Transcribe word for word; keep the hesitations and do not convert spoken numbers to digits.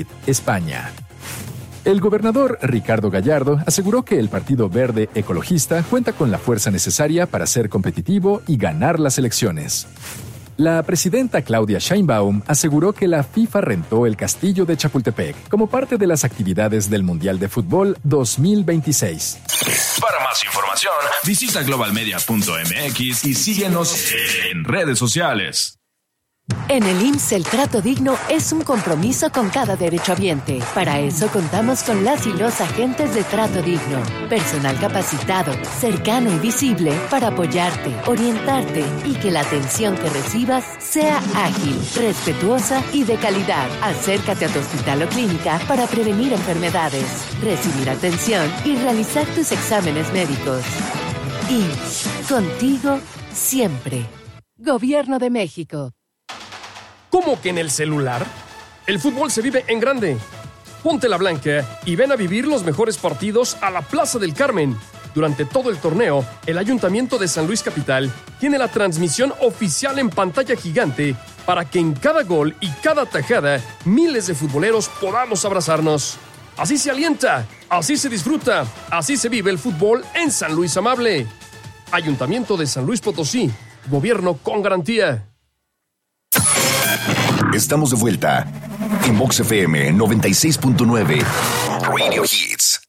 Madrid, España. El gobernador Ricardo Gallardo aseguró que el Partido Verde Ecologista cuenta con la fuerza necesaria para ser competitivo y ganar las elecciones. La presidenta Claudia Sheinbaum aseguró que la FIFA rentó el castillo de Chapultepec como parte de las actividades del Mundial de Fútbol dos mil veintiséis. Para más información, visita global media punto m x y síguenos en redes sociales. En el I M S S el trato digno es un compromiso con cada derechohabiente. Para eso contamos con las y los agentes de trato digno. Personal capacitado, cercano y visible para apoyarte, orientarte y que la atención que recibas sea ágil, respetuosa y de calidad. Acércate a tu hospital o clínica para prevenir enfermedades, recibir atención y realizar tus exámenes médicos. I M S S, contigo siempre. Gobierno de México. ¿Cómo que en el celular? El fútbol se vive en grande. Ponte la blanca y ven a vivir los mejores partidos a la Plaza del Carmen. Durante todo el torneo, el Ayuntamiento de San Luis Capital tiene la transmisión oficial en pantalla gigante para que en cada gol y cada tajada miles de futboleros podamos abrazarnos. Así se alienta, así se disfruta, así se vive el fútbol en San Luis Amable. Ayuntamiento de San Luis Potosí, gobierno con garantía. Estamos de vuelta en Vox F M noventa y seis punto nueve Radio Hits.